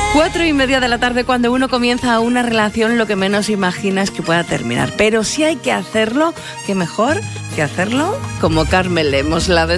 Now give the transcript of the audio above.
4:30 de la tarde, cuando uno comienza una relación, lo que menos imagina es que pueda terminar. Pero si hay que hacerlo, qué mejor que hacerlo como Carmen Lemos, la de